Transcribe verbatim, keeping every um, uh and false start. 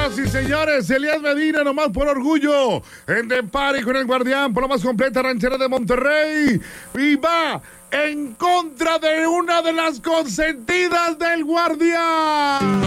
Señoras y señores, Elías Medina, nomás por orgullo, en The Party con el Guardián, por la más completa ranchera de Monterrey, y va en contra de una de las consentidas del Guardián.